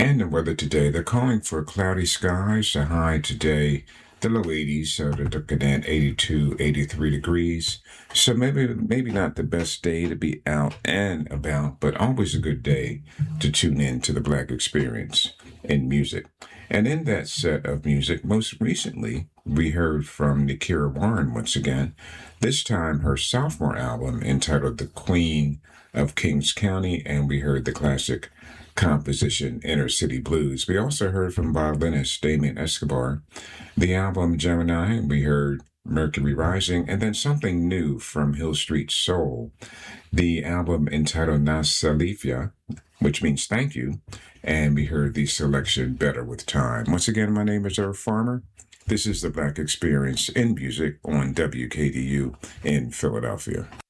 And the weather today, they're calling for cloudy skies. The high today, the low 80s, so they're looking at 82, 83 degrees. So maybe not the best day to be out and about, but always a good day to tune in to the Black Experience in music. And in that set of music, most recently, we heard from Nakira Warren once again, this time her sophomore album entitled The Queen of Kings County, and we heard the classic composition Inner City Blues. We also heard from violinist Damien Escobar, the album Gemini, we heard Mercury Rising, and then something new from Hill Street Soul, the album entitled Nas Salifia, which means thank you, and we heard the selection Better with Time. Once again, my name is Earl Farmer. This is the Black Experience in Music on WKDU in Philadelphia.